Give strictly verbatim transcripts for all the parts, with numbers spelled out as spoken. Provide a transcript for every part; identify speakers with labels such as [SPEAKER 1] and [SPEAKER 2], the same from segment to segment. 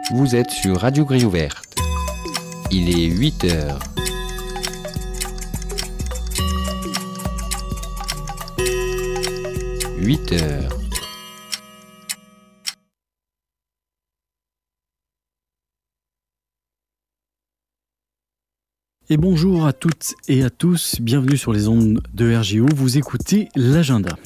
[SPEAKER 1] Vous êtes sur Radio Grille Ouverte. Il est huit heures. huit heures.
[SPEAKER 2] Et bonjour à toutes et à tous, bienvenue sur les ondes de R J O, vous écoutez l'agenda.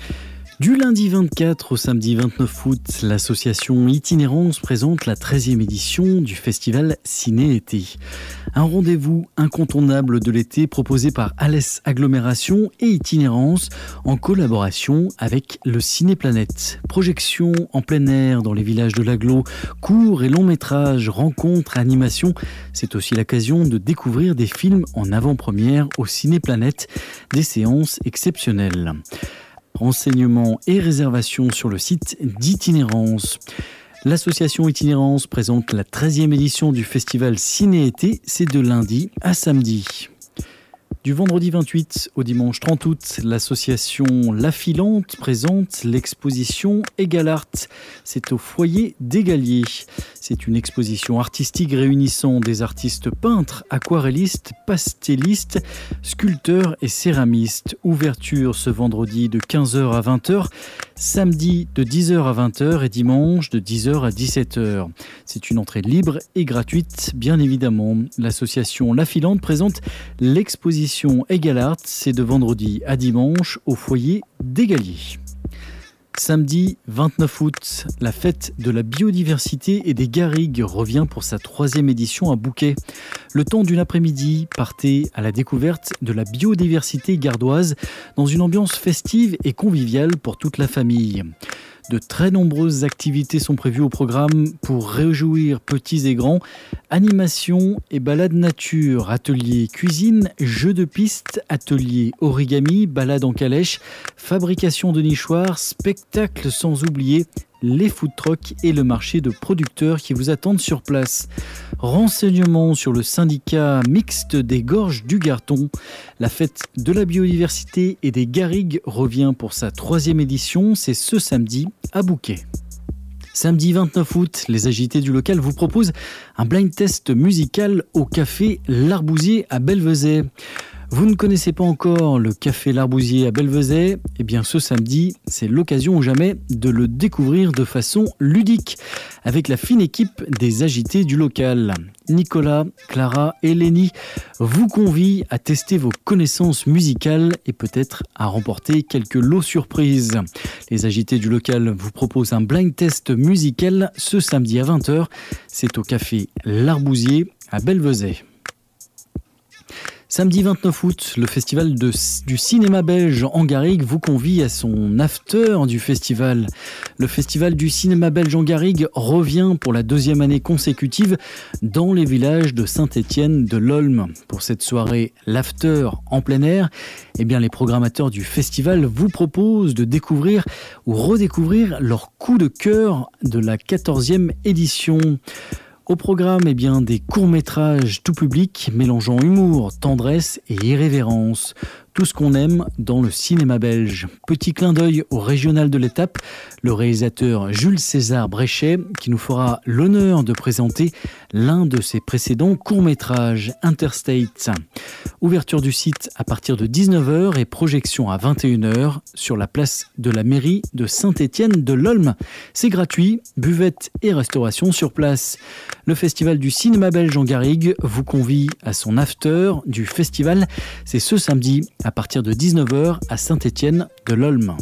[SPEAKER 2] Du lundi vingt-quatre au samedi vingt-neuf août, l'association Itinérance présente la treizième édition du festival Ciné-Été. Un rendez-vous incontournable de l'été proposé par Alès Agglomération et Itinérance en collaboration avec le Ciné-Planète. Projections en plein air dans les villages de l'agglo, courts et longs métrages, rencontres, animations. C'est aussi l'occasion de découvrir des films en avant-première au Ciné-Planète, des séances exceptionnelles. Renseignements et réservations sur le site d'Itinérance. L'association Itinérance présente la treizième édition du festival Ciné-Été, c'est de lundi à samedi. Du vendredi vingt-huit au dimanche trente août, l'association La Filante présente l'exposition Egalart. C'est au foyer d'Égalier. C'est une exposition artistique réunissant des artistes peintres, aquarellistes, pastellistes, sculpteurs et céramistes. Ouverture ce vendredi de quinze heures à vingt heures, samedi de dix heures à vingt heures et dimanche de dix heures à dix-sept heures. C'est une entrée libre et gratuite, bien évidemment. L'association La Filante présente l'exposition Egalart, c'est de vendredi à dimanche au foyer d'Égalier. Samedi vingt-neuf août, la fête de la biodiversité et des garrigues revient pour sa troisième édition à Bouquet. Le temps d'une après-midi, partez à la découverte de la biodiversité gardoise dans une ambiance festive et conviviale pour toute la famille. De très nombreuses activités sont prévues au programme pour réjouir petits et grands. Animation et balade nature, atelier cuisine, jeux de piste, atelier origami, balade en calèche, fabrication de nichoirs, spectacle sans oublier les food trucks et le marché de producteurs qui vous attendent sur place. Renseignements sur le syndicat mixte des Gorges du Garton. La fête de la biodiversité et des garrigues revient pour sa troisième édition, c'est ce samedi à Bouquet. Samedi vingt-neuf août, les agités du local vous proposent un blind test musical au café L'Arbousier à Belvezet. Vous ne connaissez pas encore le café L'Arbousier à Belvezet ? Eh bien ce samedi, c'est l'occasion ou jamais de le découvrir de façon ludique avec la fine équipe des agités du local. Nicolas, Clara et Lénie vous convient à tester vos connaissances musicales et peut-être à remporter quelques lots surprises. Les agités du local vous proposent un blind test musical ce samedi à vingt heures. C'est au café L'Arbousier à Belvezet. Samedi vingt-neuf août, le festival de, du cinéma belge en Garrigue vous convie à son after du festival. Le festival du cinéma belge en Garrigue revient pour la deuxième année consécutive dans les villages de Saint-Étienne de l'Olme. Pour cette soirée, l'after en plein air, eh bien les programmateurs du festival vous proposent de découvrir ou redécouvrir leur coup de cœur de la quatorzième édition. Au programme, eh bien, des courts-métrages tout public mélangeant humour, tendresse et irrévérence. Tout ce qu'on aime dans le cinéma belge. Petit clin d'œil au régional de l'étape, le réalisateur Jules César Bréchet qui nous fera l'honneur de présenter l'un de ses précédents courts-métrages, Interstate. Ouverture du site à partir de dix-neuf heures et projection à vingt et une heures sur la place de la mairie de Saint-Étienne de l'Olme. C'est gratuit, buvette et restauration sur place. Le festival du cinéma belge en Garrigue vous convie à son after du festival. C'est ce samedi à partir de dix-neuf heures à Saint-Étienne de l'Olme.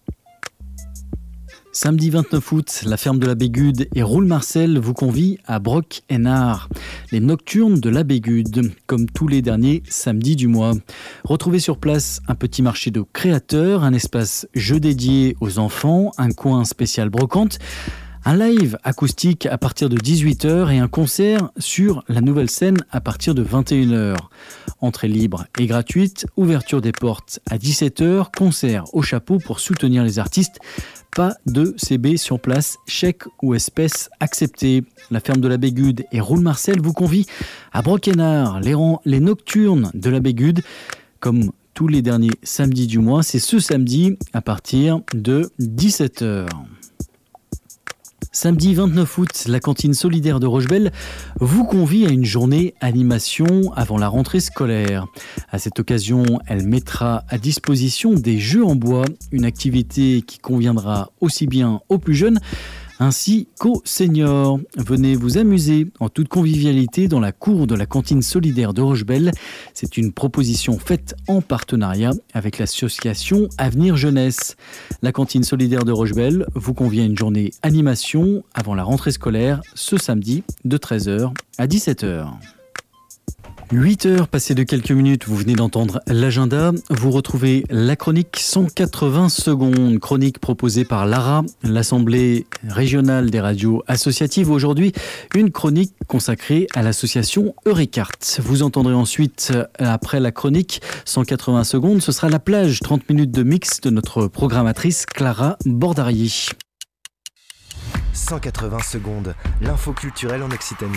[SPEAKER 2] Samedi vingt-neuf août, la ferme de la Bégude et Roule Marcel vous convient à Broc-Hénard, les nocturnes de la Bégude, comme tous les derniers samedis du mois. Retrouvez sur place un petit marché de créateurs, un espace jeu dédié aux enfants, un coin spécial brocante, un live acoustique à partir de dix-huit heures et un concert sur la nouvelle scène à partir de vingt et une heures. Entrée libre et gratuite, ouverture des portes à dix-sept heures, concert au chapeau pour soutenir les artistes. Pas de C B sur place, chèque ou espèce accepté. La ferme de la Bégude et Roule Marcel vous convient à Broc-Hénard, les, rangs, les nocturnes de la Bégude, comme tous les derniers samedis du mois. C'est ce samedi à partir de dix-sept heures. Samedi vingt-neuf août, la cantine solidaire de Rochebelle vous convie à une journée animation avant la rentrée scolaire. À cette occasion, elle mettra à disposition des jeux en bois, une activité qui conviendra aussi bien aux plus jeunes ainsi qu'aux seniors. Venez vous amuser en toute convivialité dans la cour de la cantine solidaire de Rochebelle. C'est une proposition faite en partenariat avec l'association Avenir Jeunesse. La cantine solidaire de Rochebelle vous convie à une journée animation avant la rentrée scolaire ce samedi de treize heures à dix-sept heures. huit heures passées de quelques minutes, vous venez d'entendre l'agenda. Vous retrouvez la chronique cent quatre-vingts secondes, chronique proposée par l'A R A, l'Assemblée régionale des radios associatives. Aujourd'hui, une chronique consacrée à l'association Eurecart. Vous entendrez ensuite, après la chronique cent quatre-vingts secondes, ce sera la plage, trente minutes de mix de notre programmatrice Clara Bordarier.
[SPEAKER 3] cent quatre-vingts secondes, l'info culturelle en Occitanie.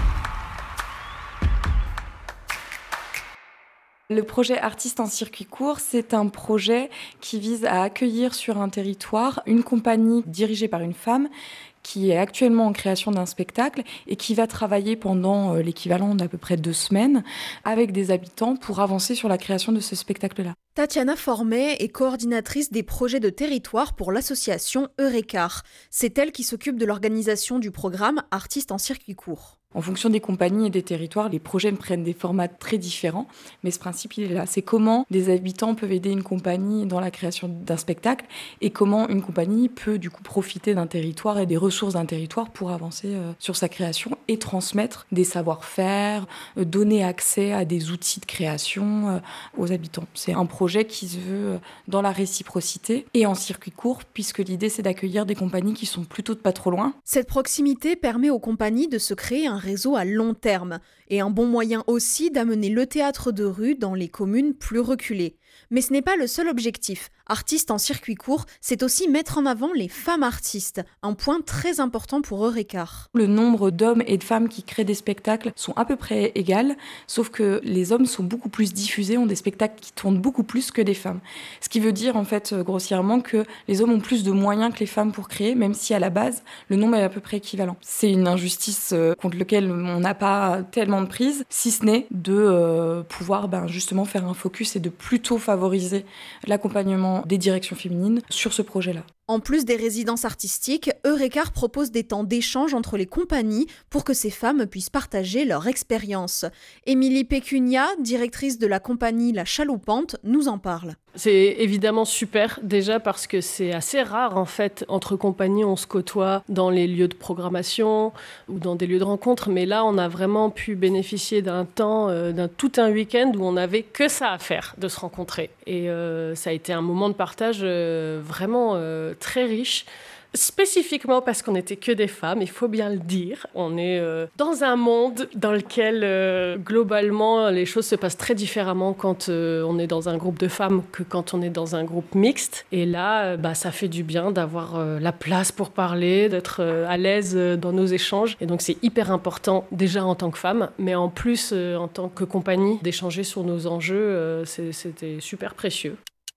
[SPEAKER 4] Le projet Artistes en circuit court, c'est un projet qui vise à accueillir sur un territoire une compagnie dirigée par une femme qui est actuellement en création d'un spectacle et qui va travailler pendant l'équivalent d'à peu près deux semaines avec des habitants pour avancer sur la création de ce spectacle-là.
[SPEAKER 5] Tatiana Formet est coordinatrice des projets de territoire pour l'association Eurecart. C'est elle qui s'occupe de l'organisation du programme Artistes en circuit court.
[SPEAKER 4] En fonction des compagnies et des territoires, les projets prennent des formats très différents, mais ce principe, il est là. C'est comment des habitants peuvent aider une compagnie dans la création d'un spectacle et comment une compagnie peut du coup profiter d'un territoire et des ressources d'un territoire pour avancer euh, sur sa création et transmettre des savoir-faire, euh, donner accès à des outils de création euh, aux habitants. C'est un projet qui se veut euh, dans la réciprocité et en circuit court, puisque l'idée, c'est d'accueillir des compagnies qui sont plutôt de pas trop loin.
[SPEAKER 5] Cette proximité permet aux compagnies de se créer un réseau à long terme et un bon moyen aussi d'amener le théâtre de rue dans les communes plus reculées. Mais ce n'est pas le seul objectif. Artistes en circuit court, c'est aussi mettre en avant les femmes artistes, un point très important pour Eurecart.
[SPEAKER 4] Le nombre d'hommes et de femmes qui créent des spectacles sont à peu près égales, sauf que les hommes sont beaucoup plus diffusés, ont des spectacles qui tournent beaucoup plus que des femmes. Ce qui veut dire en fait grossièrement que les hommes ont plus de moyens que les femmes pour créer, même si à la base, le nombre est à peu près équivalent. C'est une injustice contre laquelle on n'a pas tellement de prise, si ce n'est de euh, pouvoir ben, justement faire un focus et de plutôt favoriser l'accompagnement des directions féminines sur ce projet-là.
[SPEAKER 5] En plus des résidences artistiques, Eurecart propose des temps d'échange entre les compagnies pour que ces femmes puissent partager leur expérience. Émilie Pécunia, directrice de la compagnie La Chaloupante, nous en parle.
[SPEAKER 6] C'est évidemment super, déjà parce que c'est assez rare en fait. Entre compagnies, on se côtoie dans les lieux de programmation ou dans des lieux de rencontre, mais là, on a vraiment pu bénéficier d'un temps, euh, d'un tout un week-end où on n'avait que ça à faire, de se rencontrer. Et euh, ça a été un moment de partage euh, vraiment euh, très riche. Spécifiquement parce qu'on n'était que des femmes, il faut bien le dire. On est euh, dans un monde dans lequel, euh, globalement, les choses se passent très différemment quand euh, on est dans un groupe de femmes que quand on est dans un groupe mixte. Et là, euh, bah, ça fait du bien d'avoir euh, la place pour parler, d'être euh, à l'aise euh, dans nos échanges. Et donc, c'est hyper important, déjà en tant que femme, mais en plus, euh, en tant que compagnie, d'échanger sur nos enjeux. Euh, c'est, c'était super précieux.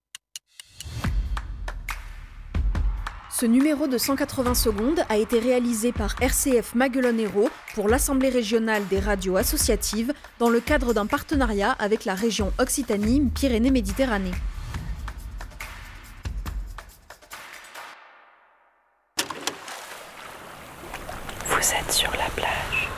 [SPEAKER 5] Ce numéro de cent quatre-vingts secondes a été réalisé par R C F Maguelone Hérault pour l'Assemblée régionale des radios associatives dans le cadre d'un partenariat avec la région Occitanie-Pyrénées-Méditerranée.
[SPEAKER 7] Vous êtes sur la plage.